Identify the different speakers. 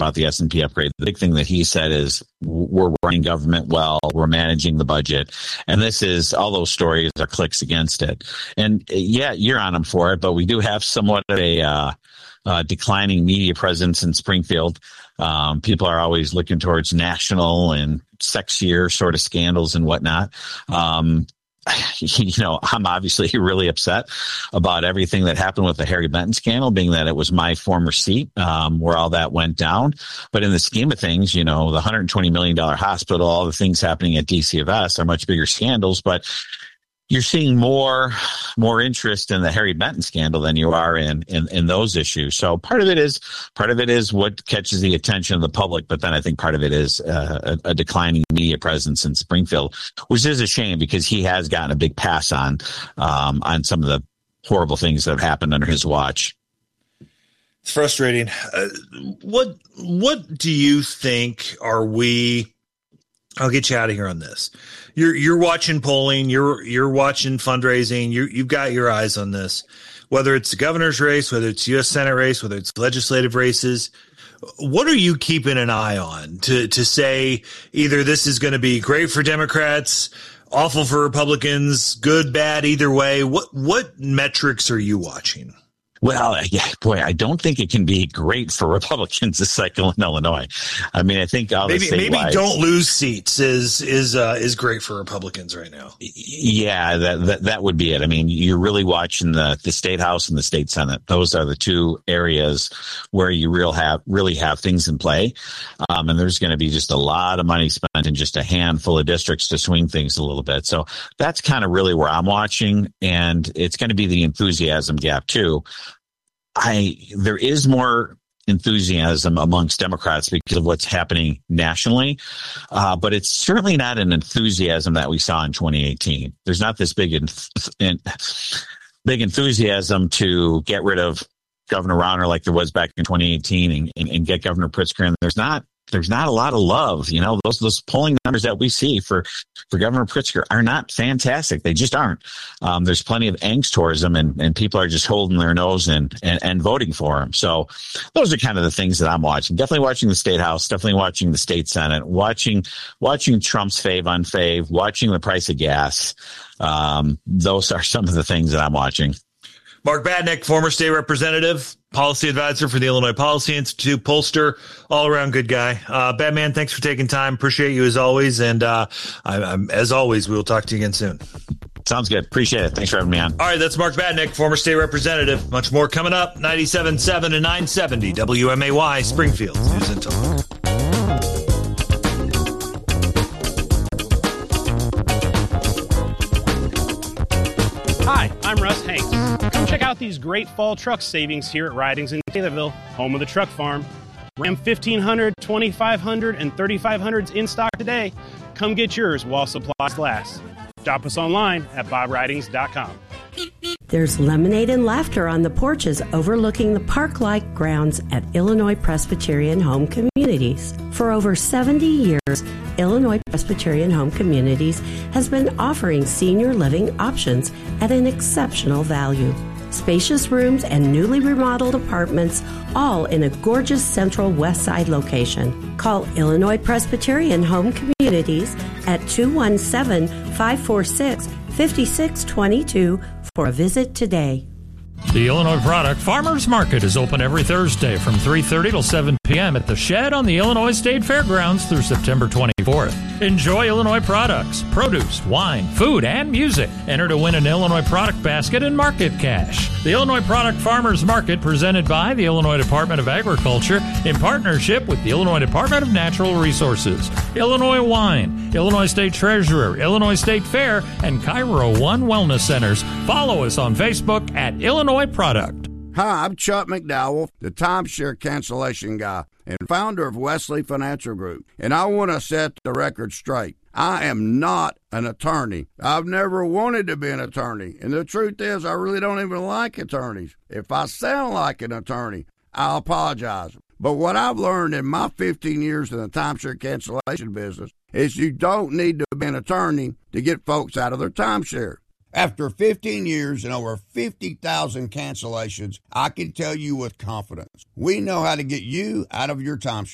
Speaker 1: about the S&P upgrade. The big thing that he said is we're running government well, we're managing the budget. And this is, all those stories are clicks against it. And yeah, you're on them for it, but we do have somewhat of a declining media presence in Springfield. People are always looking towards national and sexier sort of scandals and whatnot. I'm obviously really upset about everything that happened with the Harry Benton scandal, being that it was my former seat where all that went down. But in the scheme of things, the $120 million hospital, all the things happening at DCFS are much bigger scandals. But you're seeing more interest in the Harry Benton scandal than you are in those issues. So part of it is what catches the attention of the public, but then I think part of it is a declining media presence in Springfield, which is a shame because he has gotten a big pass on some of the horrible things that have happened under his watch.
Speaker 2: It's frustrating. What do you think I'll get you out of here on this. You're watching polling, you're watching fundraising, you've got your eyes on this. Whether it's the governor's race, whether it's U.S. Senate race, whether it's legislative races, what are you keeping an eye on to say either this is going to be great for Democrats, awful for Republicans, good, bad, either way? What metrics are you watching?
Speaker 1: Well, yeah, boy, I don't think it can be great for Republicans this cycle in Illinois. I mean, I think
Speaker 2: maybe don't lose seats is great for Republicans right now.
Speaker 1: Yeah, that would be it. I mean, you're really watching the state house and the state senate. Those are the two areas where you really have things in play. And there's going to be just a lot of money spent in just a handful of districts to swing things a little bit. So that's kind of really where I'm watching, and it's going to be the enthusiasm gap too. There is more enthusiasm amongst Democrats because of what's happening nationally, but it's certainly not an enthusiasm that we saw in 2018. There's not this big enthusiasm to get rid of Governor Rauner like there was back in 2018 and get Governor Pritzker. And there's not a lot of love. Those polling numbers that we see for Governor Pritzker are not fantastic. They just aren't. There's plenty of angst towards him, and people are just holding their nose and voting for him. So those are kind of the things that I'm watching. Definitely watching the state house, definitely watching the state senate, watching Trump's fave, unfave, watching the price of gas. Those are some of the things that I'm watching.
Speaker 2: Mark Badnick, former state representative, policy advisor for the Illinois Policy Institute, pollster, all-around good guy. Batman, thanks for taking time. Appreciate you as always. And as always, we will talk to you again soon.
Speaker 1: Sounds good. Appreciate it. Thanks for having me on.
Speaker 2: All right, that's Mark Badnick, former state representative. Much more coming up. 97.7 and 970 WMAY, Springfield News and Talk.
Speaker 3: Hi, I'm Russ Hanks. Come check out these great fall truck savings here at Ridings in Taylorville, home of the truck farm. Ram 1500, 2500, and 3500s in stock today. Come get yours while supplies last. Shop us online at bobridings.com.
Speaker 4: There's lemonade and laughter on the porches overlooking the park-like grounds at Illinois Presbyterian Home Communities. For over 70 years, Illinois Presbyterian Home Communities has been offering senior living options at an exceptional value. Spacious rooms and newly remodeled apartments, all in a gorgeous central west side location. Call Illinois Presbyterian Home Communities at 217-546-5622 for a visit today.
Speaker 5: The Illinois Product Farmers Market is open every Thursday from 3:30 till 7 p.m. at the Shed on the Illinois State Fairgrounds through September 24th. Enjoy Illinois products, produce, wine, food, and music. Enter to win an Illinois product basket and market cash. The Illinois Product Farmers Market presented by the Illinois Department of Agriculture in partnership with the Illinois Department of Natural Resources, Illinois Wine, Illinois State Treasurer, Illinois State Fair, and Cairo One Wellness Centers. Follow us on Facebook at Illinois Product.
Speaker 6: Hi, I'm Chuck McDowell, the timeshare cancellation guy and founder of Wesley Financial Group, and I want to set the record straight. I am not an attorney. I've never wanted to be an attorney, and the truth is I really don't even like attorneys. If I sound like an attorney, I'll apologize. But what I've learned in my 15 years in the timeshare cancellation business is you don't need to be an attorney to get folks out of their timeshare. After 15 years and over 50,000 cancellations, I can tell you with confidence, we know how to get you out of your timeshare.